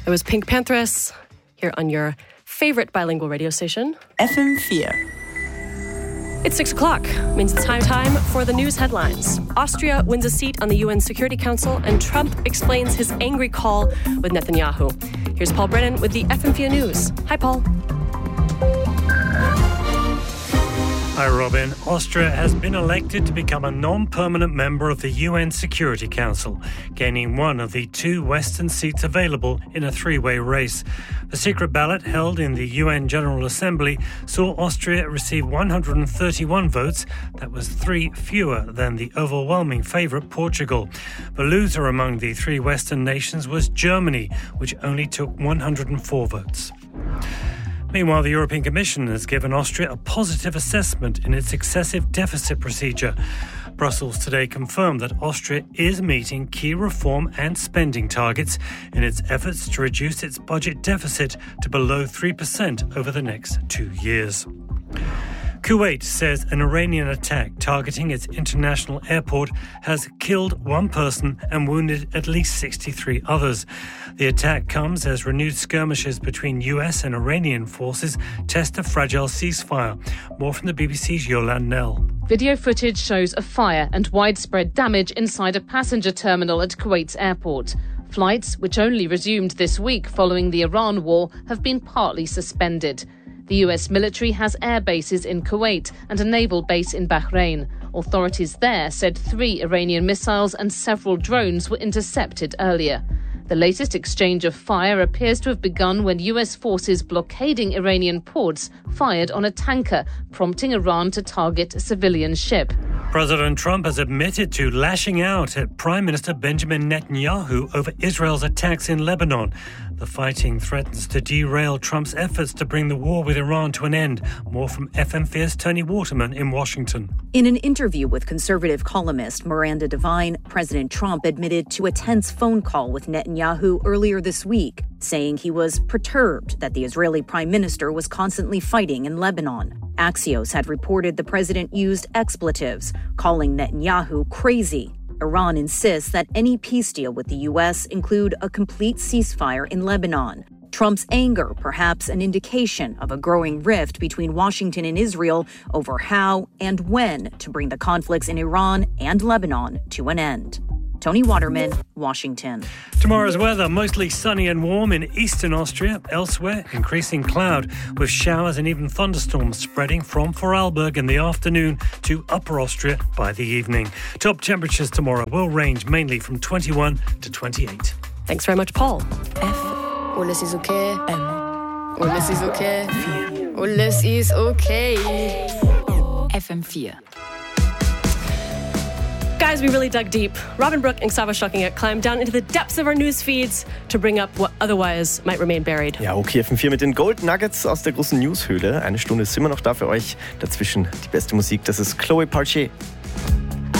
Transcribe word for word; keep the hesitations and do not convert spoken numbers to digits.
It was Pink Panthers here on your favorite bilingual radio station, F M four. It's six o'clock. Means it's time time for the news headlines. Austria wins a seat on the U N Security Council, and Trump explains his angry call with Netanyahu. Here's Paul Brennan with the F M four News. Hi, Paul. Hi, Robin. Austria has been elected to become a non-permanent member of the U N Security Council, gaining one of the two Western seats available in a three-way race. The secret ballot held in the U N General Assembly saw Austria receive one hundred thirty-one votes. That was three fewer than the overwhelming favourite Portugal. The loser among the three Western nations was Germany, which only took one hundred four votes. Meanwhile, the European Commission has given Austria a positive assessment in its excessive deficit procedure. Brussels today confirmed that Austria is meeting key reform and spending targets in its efforts to reduce its budget deficit to below three percent over the next two years. Kuwait says an Iranian attack targeting its international airport has killed one person and wounded at least sixty-three others. The attack comes as renewed skirmishes between U S and Iranian forces test a fragile ceasefire. More from the B B C's Yolande Nell. Video footage shows a fire and widespread damage inside a passenger terminal at Kuwait's airport. Flights, which only resumed this week following the Iran war, have been partly suspended. The U S military has air bases in Kuwait and a naval base in Bahrain. Authorities there said three Iranian missiles and several drones were intercepted earlier. The latest exchange of fire appears to have begun when U S forces blockading Iranian ports fired on a tanker, prompting Iran to target a civilian ship. President Trump has admitted to lashing out at Prime Minister Benjamin Netanyahu over Israel's attacks in Lebanon. The fighting threatens to derail Trump's efforts to bring the war with Iran to an end. More from F M four's Tony Waterman in Washington. In an interview with conservative columnist Miranda Devine, President Trump admitted to a tense phone call with Netanyahu earlier this week, saying he was perturbed that the Israeli prime minister was constantly fighting in Lebanon. Axios had reported the president used expletives, calling Netanyahu crazy. Iran insists that any peace deal with the U S include a complete ceasefire in Lebanon. Trump's anger, perhaps an indication of a growing rift between Washington and Israel over how and when to bring the conflicts in Iran and Lebanon to an end. Tony Waterman, Washington. Tomorrow's weather, mostly sunny and warm in eastern Austria. Elsewhere, increasing cloud with showers and even thunderstorms spreading from Vorarlberg in the afternoon to Upper Austria by the evening. Top temperatures tomorrow will range mainly from twenty-one to twenty-eight. Thanks very much, Paul. F. Alles ist okay. M. Alles ist okay. Alles ist okay. F M four. Guys, we really dug deep. Robin Brook and Xaver Stockinger climbed down into the depths of our news feeds to bring up what otherwise might remain buried. Ja, okay, F M four mit den Gold Nuggets aus der großen Newshöhle. Eine Stunde ist immer noch da für euch. Dazwischen die beste Musik, das ist Chloe Parche.